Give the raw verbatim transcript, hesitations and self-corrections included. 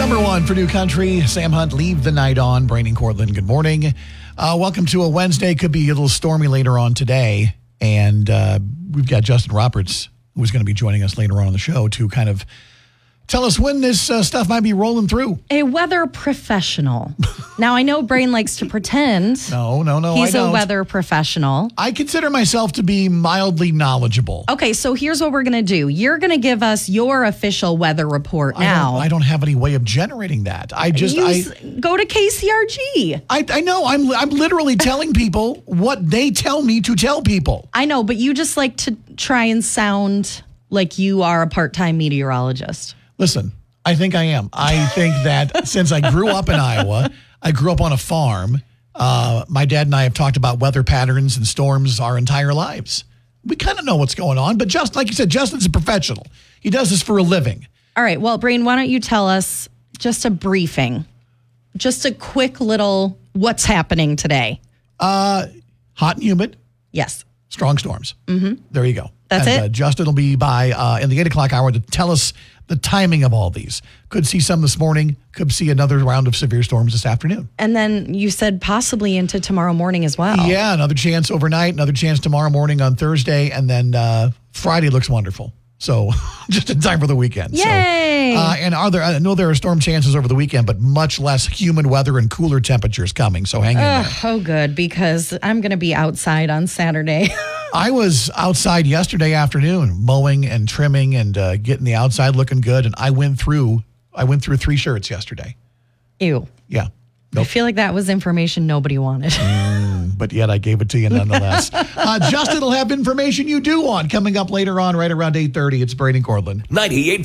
Number one for New Country, Sam Hunt, Leave the Night On. Brandon Cortland, good morning. Uh, welcome to a Wednesday. Could be a little stormy later on today. And uh, we've got Justin Roberts, who's going to be joining us later on in the show to kind of tell us when this uh, stuff might be rolling through. A weather professional. Now, I know Brain likes to pretend. No, no, no, He's I don't. a weather professional. I consider myself to be mildly knowledgeable. Okay, so here's what we're going to do. You're going to give us your official weather report I now. don't, I don't have any way of generating that. I just, You I, s- go to K C R G. I, I know. I'm, I'm literally telling people what they tell me to tell people. I know, but you just like to try and sound like you are a part-time meteorologist. Listen, I think I am. I think that since I grew up in Iowa, I grew up on a farm. Uh, my dad and I have talked about weather patterns and storms our entire lives. We kind of know what's going on, but just like you said, Justin's a professional. He does this for a living. All right, well, Brain, why don't you tell us just a briefing, just a quick little what's happening today? Uh, hot and humid, Yes. strong storms. Mm-hmm. There you go. That's and, it? Uh, Justin will be by uh, in the eight o'clock hour to tell us the timing of all these. Could see some this morning. Could see another round of severe storms this afternoon. And then you said possibly into tomorrow morning as well. Yeah, another chance overnight, another chance tomorrow morning on Thursday, and then uh, Friday looks wonderful. So just in time for the weekend. Yay! So, uh, and are there? I know there are storm chances over the weekend, but much less humid weather and cooler temperatures coming. So hang in there. Ugh, oh, good, because I'm going to be outside on Saturday. I was outside yesterday afternoon, mowing and trimming and uh, getting the outside looking good, and I went through. I went through three shirts yesterday. Ew. Yeah. I Nope. feel like that was information nobody wanted. But yet I gave it to you nonetheless. uh, Justin will have information you do want coming up later on, right around eight thirty. It's Brady Cortland. ninety-eight